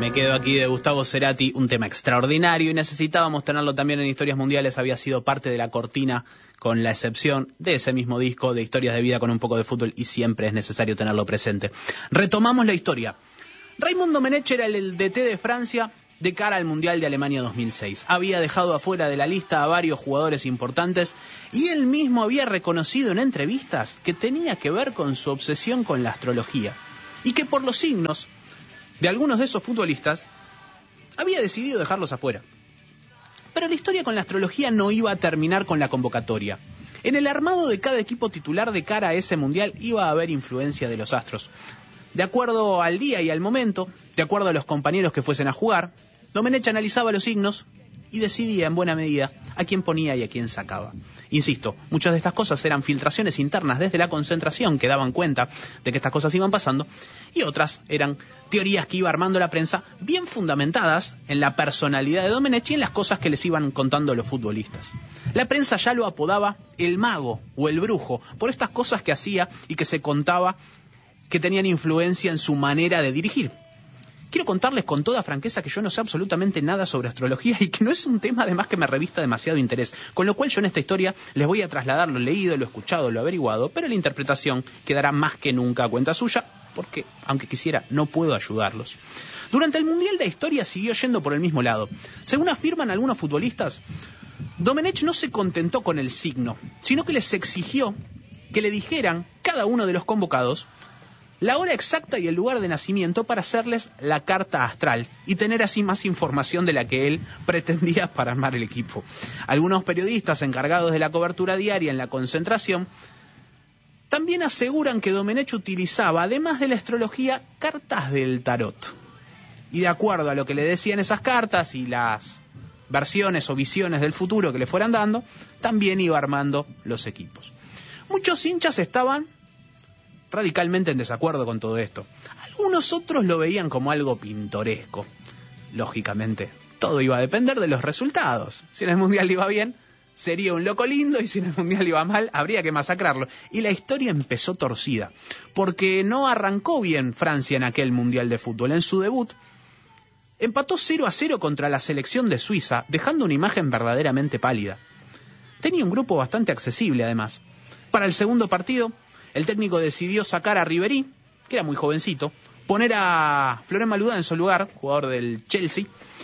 Me quedo aquí de Gustavo Cerati, un tema extraordinario y necesitábamos tenerlo también en Historias Mundiales. Había sido parte de la cortina, con la excepción de ese mismo disco de Historias de Vida con un poco de fútbol, y siempre es necesario tenerlo presente. Retomamos la historia. Raymond Domenech era el DT de Francia de cara al Mundial de Alemania 2006. Había dejado afuera de la lista a varios jugadores importantes y él mismo había reconocido en entrevistas que tenía que ver con su obsesión con la astrología y que por los signos de algunos de esos futbolistas había decidido dejarlos afuera. Pero la historia con la astrología no iba a terminar con la convocatoria. En el armado de cada equipo titular de cara a ese Mundial iba a haber influencia de los astros. De acuerdo al día y al momento, de acuerdo a los compañeros que fuesen a jugar, Domenech analizaba los signos y decidía en buena medida a quién ponía y a quién sacaba. Insisto, muchas de estas cosas eran filtraciones internas desde la concentración que daban cuenta de que estas cosas iban pasando, y otras eran teorías que iba armando la prensa, bien fundamentadas en la personalidad de Domenech y en las cosas que les iban contando los futbolistas. La prensa ya lo apodaba el mago o el brujo por estas cosas que hacía y que se contaba que tenían influencia en su manera de dirigir. Quiero contarles con toda franqueza que yo no sé absolutamente nada sobre astrología y que no es un tema además que me revista demasiado interés, con lo cual yo en esta historia les voy a trasladar lo leído, lo escuchado, lo averiguado, pero la interpretación quedará más que nunca a cuenta suya, porque, aunque quisiera, no puedo ayudarlos. Durante el Mundial la historia siguió yendo por el mismo lado. Según afirman algunos futbolistas, Domenech no se contentó con el signo, sino que les exigió que le dijeran, cada uno de los convocados, la hora exacta y el lugar de nacimiento para hacerles la carta astral y tener así más información de la que él pretendía para armar el equipo. Algunos periodistas encargados de la cobertura diaria en la concentración también aseguran que Domenech utilizaba, además de la astrología, cartas del tarot. Y de acuerdo a lo que le decían esas cartas y las versiones o visiones del futuro que le fueran dando, también iba armando los equipos. Muchos hinchas estaban radicalmente en desacuerdo con todo esto. Algunos otros lo veían como algo pintoresco. Lógicamente, todo iba a depender de los resultados. Si en el Mundial iba bien, sería un loco lindo, y si en el Mundial iba mal, habría que masacrarlo. Y la historia empezó torcida, porque no arrancó bien Francia en aquel Mundial de Fútbol. En su debut, empató 0-0 contra la selección de Suiza, dejando una imagen verdaderamente pálida. Tenía un grupo bastante accesible, además. Para el segundo partido, el técnico decidió sacar a Ribéry, que era muy jovencito, poner a Florent Malouda en su lugar, jugador del Chelsea.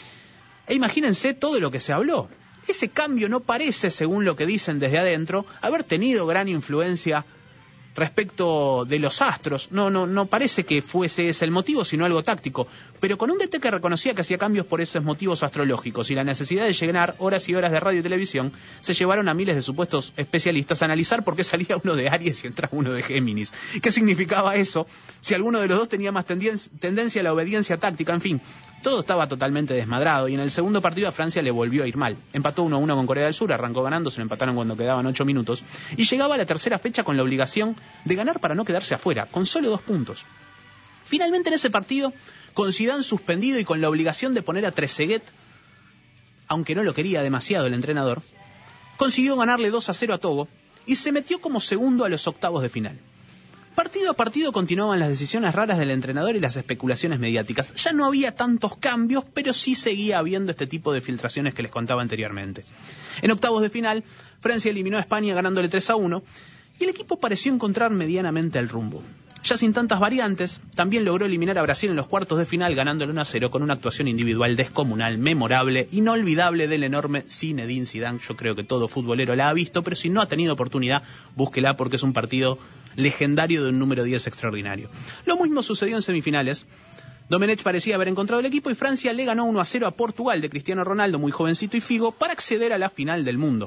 E imagínense todo lo que se habló. Ese cambio no parece, según lo que dicen desde adentro, haber tenido gran influencia respecto de los astros. No parece que fuese ese el motivo, sino algo táctico. Pero con un DT que reconocía que hacía cambios por esos motivos astrológicos y la necesidad de llenar horas y horas de radio y televisión, se llevaron a miles de supuestos especialistas a analizar por qué salía uno de Aries y entraba uno de Géminis. ¿Qué significaba eso? Si alguno de los dos tenía más tendencia a la obediencia táctica, en fin. Todo estaba totalmente desmadrado y en el segundo partido a Francia le volvió a ir mal. Empató 1-1 con Corea del Sur, arrancó ganando, se lo empataron cuando quedaban 8 minutos y llegaba a la tercera fecha con la obligación de ganar para no quedarse afuera, con solo 2 puntos. Finalmente en ese partido, con Zidane suspendido y con la obligación de poner a Trezeguet, aunque no lo quería demasiado el entrenador, consiguió ganarle 2-0 a Togo y se metió como segundo a los octavos de final. Partido a partido continuaban las decisiones raras del entrenador y las especulaciones mediáticas. Ya no había tantos cambios, pero sí seguía habiendo este tipo de filtraciones que les contaba anteriormente. En octavos de final, Francia eliminó a España ganándole 3-1 y el equipo pareció encontrar medianamente el rumbo. Ya sin tantas variantes, también logró eliminar a Brasil en los cuartos de final ganándole 1-0 con una actuación individual descomunal, memorable, inolvidable del enorme Zinedine Zidane. Yo creo que todo futbolero la ha visto, pero si no ha tenido oportunidad, búsquela porque es un partido legendario de un número 10 extraordinario. Lo mismo sucedió en semifinales. Domenech parecía haber encontrado el equipo y Francia le ganó 1-0 a Portugal de Cristiano Ronaldo, muy jovencito, y Figo, para acceder a la final del mundo.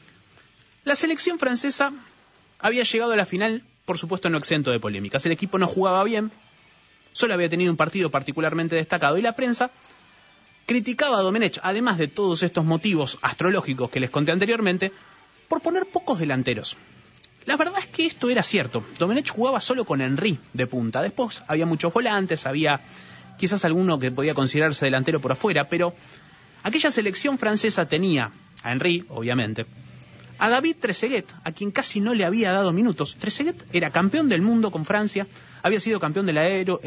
La selección francesa había llegado a la final, por supuesto no exento de polémicas. El equipo no jugaba bien, solo había tenido un partido particularmente destacado y la prensa criticaba a Domenech, además de todos estos motivos astrológicos que les conté anteriormente, por poner pocos delanteros. La verdad es que esto era cierto. Domenech jugaba solo con Henry de punta. Después había muchos volantes, había quizás alguno que podía considerarse delantero por afuera, pero aquella selección francesa tenía a Henry, obviamente, a David Trezeguet, a quien casi no le había dado minutos. Trezeguet era campeón del mundo con Francia, había sido campeón de la Euro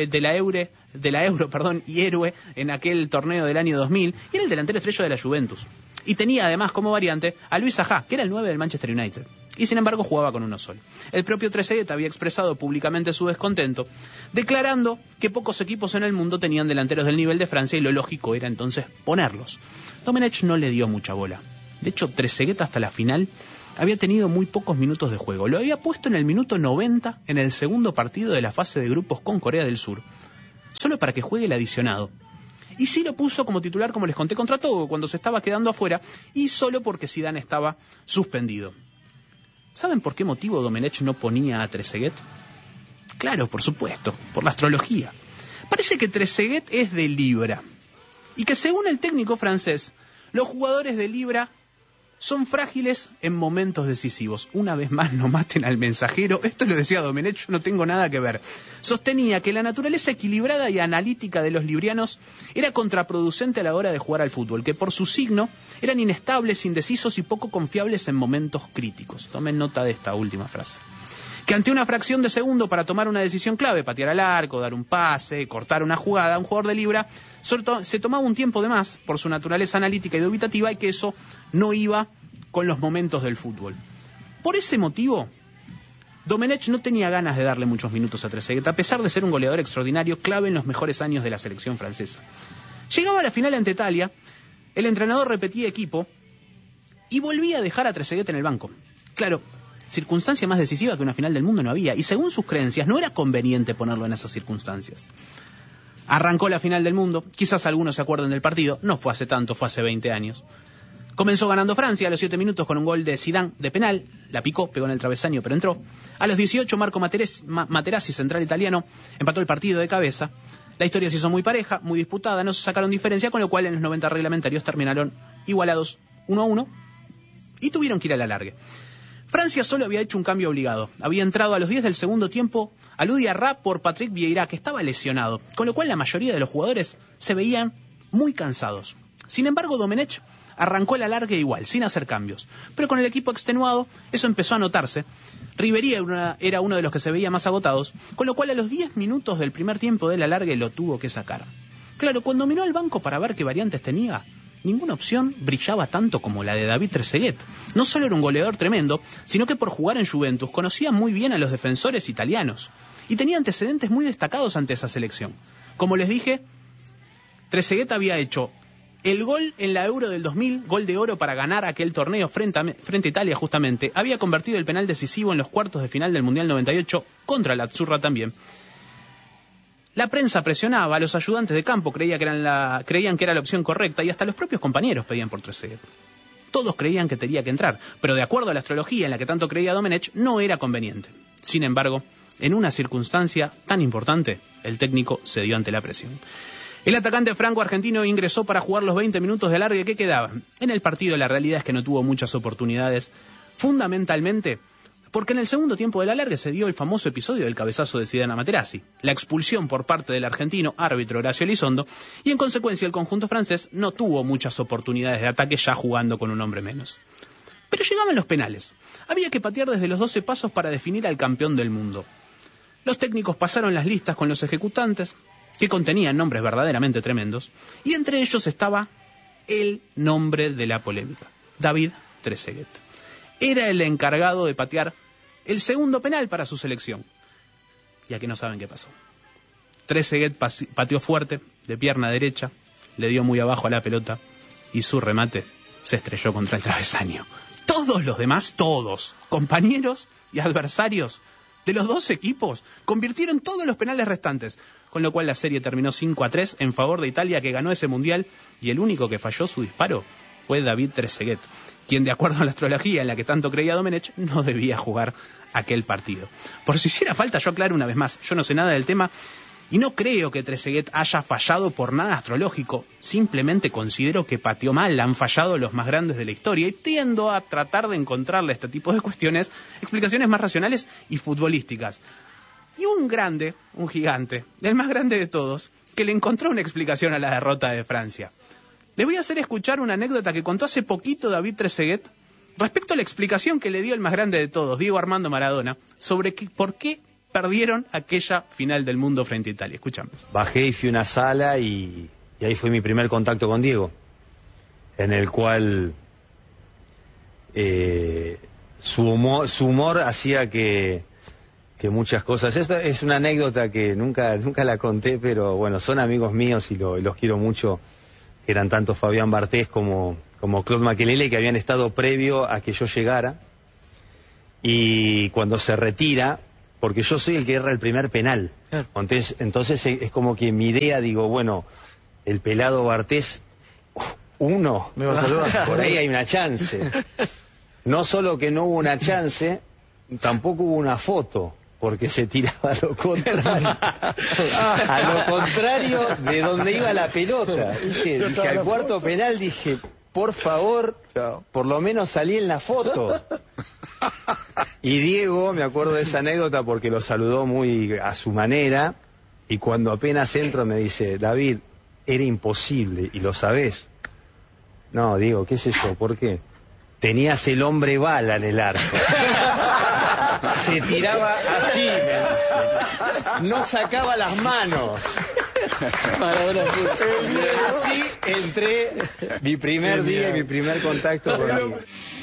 y héroe en aquel torneo del año 2000, y era el delantero estrella de la Juventus. Y tenía además como variante a Luis Saha, que era el 9 del Manchester United. Y sin embargo jugaba con uno solo. El propio Trezeguet había expresado públicamente su descontento, declarando que pocos equipos en el mundo tenían delanteros del nivel de Francia y lo lógico era entonces ponerlos. Domenech no le dio mucha bola. De hecho, Trezeguet hasta la final había tenido muy pocos minutos de juego. Lo había puesto en el minuto 90 en el segundo partido de la fase de grupos con Corea del Sur, solo para que juegue el adicionado. Y sí lo puso como titular, como les conté, contra Togo, cuando se estaba quedando afuera, y solo porque Zidane estaba suspendido. ¿Saben por qué motivo Domenech no ponía a Trezeguet? Claro, por supuesto, por la astrología. Parece que Trezeguet es de Libra, y que según el técnico francés, los jugadores de Libra son frágiles en momentos decisivos. Una vez más, no maten al mensajero. Esto lo decía Domenech, yo no tengo nada que ver. Sostenía que la naturaleza equilibrada y analítica de los librianos era contraproducente a la hora de jugar al fútbol, que por su signo eran inestables, indecisos y poco confiables en momentos críticos. Tomen nota de esta última frase. Que ante una fracción de segundo para tomar una decisión clave, patear al arco, dar un pase, cortar una jugada, un jugador de Libra se tomaba un tiempo de más por su naturaleza analítica y dubitativa, y que eso no iba con los momentos del fútbol. Por ese motivo, Domenech no tenía ganas de darle muchos minutos a Trezeguet, a pesar de ser un goleador extraordinario, clave en los mejores años de la selección francesa. Llegaba a la final ante Italia, el entrenador repetía equipo y volvía a dejar a Trezeguet en el banco. Claro, circunstancia más decisiva que una final del mundo no había, y según sus creencias no era conveniente ponerlo en esas circunstancias. Arrancó la final del mundo, quizás algunos se acuerden del partido, no fue hace tanto, fue hace 20 años. Comenzó ganando Francia a los 7 minutos con un gol de Zidane de penal, la picó, pegó en el travesaño pero entró. A los 18 Marco Materazzi, central italiano, empató el partido de cabeza. La historia se hizo muy pareja, muy disputada, no se sacaron diferencia, con lo cual en los 90 reglamentarios terminaron igualados 1-1 y tuvieron que ir a la largue. Francia solo había hecho un cambio obligado. Había entrado a los 10 del segundo tiempo Alou Diarra por Patrick Vieira, que estaba lesionado, con lo cual la mayoría de los jugadores se veían muy cansados. Sin embargo, Domenech arrancó el alargue igual, sin hacer cambios. Pero con el equipo extenuado, eso empezó a notarse. Ribéry era uno de los que se veía más agotados, con lo cual a los 10 minutos del primer tiempo del alargue lo tuvo que sacar. Claro, cuando miró al banco para ver qué variantes tenía, ninguna opción brillaba tanto como la de David Trezeguet. No solo era un goleador tremendo, sino que por jugar en Juventus conocía muy bien a los defensores italianos y tenía antecedentes muy destacados ante esa selección. Como les dije, Trezeguet había hecho el gol en la Euro del 2000, gol de oro para ganar aquel torneo frente a Italia justamente. Había convertido el penal decisivo en los cuartos de final del Mundial 98, contra la Azzurra también. La prensa presionaba, a los ayudantes de campo creían que era la opción correcta, y hasta los propios compañeros pedían por Trezeguet. Todos creían que tenía que entrar, pero de acuerdo a la astrología en la que tanto creía Domenech, no era conveniente. Sin embargo, en una circunstancia tan importante, el técnico cedió ante la presión. El atacante franco-argentino ingresó para jugar los 20 minutos de alargue que quedaban. En el partido la realidad es que no tuvo muchas oportunidades, fundamentalmente porque en el segundo tiempo del alargue se dio el famoso episodio del cabezazo de Zidane a Materazzi, la expulsión por parte del argentino árbitro Horacio Elizondo, y en consecuencia el conjunto francés no tuvo muchas oportunidades de ataque ya jugando con un hombre menos. Pero llegaban los penales. Había que patear desde los 12 pasos para definir al campeón del mundo. Los técnicos pasaron las listas con los ejecutantes, que contenían nombres verdaderamente tremendos, y entre ellos estaba el nombre de la polémica, David Trezeguet. Era el encargado de patear el segundo penal para su selección. Y aquí no saben qué pasó. Trezeguet pateó fuerte, de pierna derecha, le dio muy abajo a la pelota, y su remate se estrelló contra el travesaño. Todos los demás, todos, compañeros y adversarios de los dos equipos, convirtieron todos los penales restantes, con lo cual la serie terminó 5-3 en favor de Italia, que ganó ese mundial, y el único que falló su disparo fue David Trezeguet, quien, de acuerdo a la astrología en la que tanto creía Domenech, no debía jugar aquel partido. Por si hiciera falta, yo aclaro una vez más, yo no sé nada del tema, y no creo que Trezeguet haya fallado por nada astrológico, simplemente considero que pateó mal, han fallado los más grandes de la historia, y tiendo a tratar de encontrarle a este tipo de cuestiones explicaciones más racionales y futbolísticas. Y un grande, un gigante, el más grande de todos, que le encontró una explicación a la derrota de Francia. Les voy a hacer escuchar una anécdota que contó hace poquito David Trezeguet respecto a la explicación que le dio el más grande de todos, Diego Armando Maradona, sobre por qué perdieron aquella final del mundo frente a Italia. Escuchamos. Bajé y fui a una sala y ahí fue mi primer contacto con Diego, en el cual su humor hacía que muchas cosas... Esta es una anécdota que nunca la conté, pero bueno, son amigos míos y los quiero mucho, que eran tanto Fabián Barthez como Claude Makelele, que habían estado previo a que yo llegara. Y cuando se retira, porque yo soy el que erra el primer penal, entonces es como que mi idea, digo, bueno, el pelado Barthez, uno, me va a saludar. Por ahí hay una chance. No solo que no hubo una chance, tampoco hubo una foto, porque se tiraba a lo contrario. A lo contrario de donde iba la pelota. Dije al cuarto penal, dije, por favor, por lo menos salí en la foto. Y Diego, me acuerdo de esa anécdota porque lo saludó muy a su manera, y cuando apenas entro me dice, David, era imposible, y lo sabés. No, Diego, qué sé yo, ¿por qué? Tenías el hombre bala en el arco. Se tiraba así, me dice. No sacaba las manos. Así entré mi primer día y mi primer contacto con él.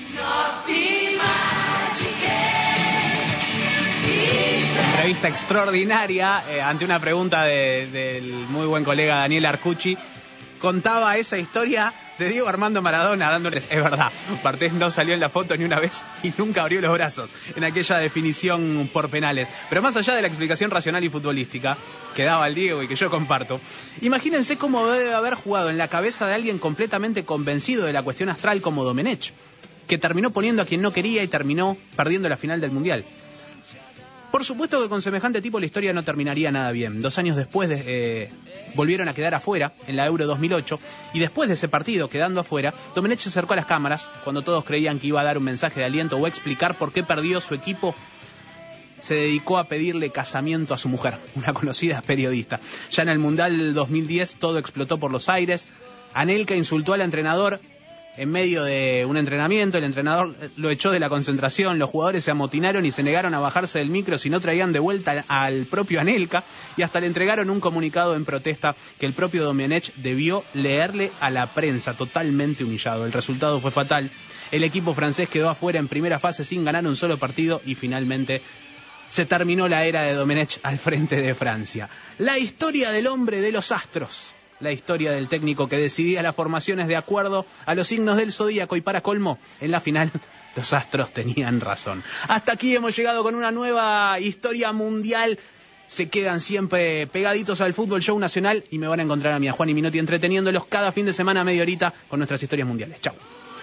Entrevista extraordinaria ante una pregunta del muy buen colega Daniel Arcucci. Contaba esa historia de Diego Armando Maradona dándoles, es verdad, Barthez no salió en la foto ni una vez y nunca abrió los brazos en aquella definición por penales. Pero más allá de la explicación racional y futbolística que daba el Diego y que yo comparto, imagínense cómo debe haber jugado en la cabeza de alguien completamente convencido de la cuestión astral como Domenech, que terminó poniendo a quien no quería y terminó perdiendo la final del Mundial. Por supuesto que con semejante tipo la historia no terminaría nada bien. 2 años después volvieron a quedar afuera en la Euro 2008 y después de ese partido quedando afuera, Domenech se acercó a las cámaras cuando todos creían que iba a dar un mensaje de aliento o a explicar por qué perdió su equipo. Se dedicó a pedirle casamiento a su mujer, una conocida periodista. Ya en el Mundial 2010 todo explotó por los aires. Anelka insultó al entrenador en medio de un entrenamiento, el entrenador lo echó de la concentración, los jugadores se amotinaron y se negaron a bajarse del micro si no traían de vuelta al propio Anelka, y hasta le entregaron un comunicado en protesta que el propio Domenech debió leerle a la prensa, totalmente humillado. El resultado fue fatal. El equipo francés quedó afuera en primera fase sin ganar un solo partido y finalmente se terminó la era de Domenech al frente de Francia. La historia del hombre de los astros. La historia del técnico que decidía las formaciones de acuerdo a los signos del zodíaco, y para colmo, en la final los astros tenían razón. Hasta aquí hemos llegado con una nueva historia mundial. Se quedan siempre pegaditos al Fútbol Show Nacional y me van a encontrar a mí, a Juan y Minotti, entreteniéndolos cada fin de semana a media horita con nuestras historias mundiales. Chau.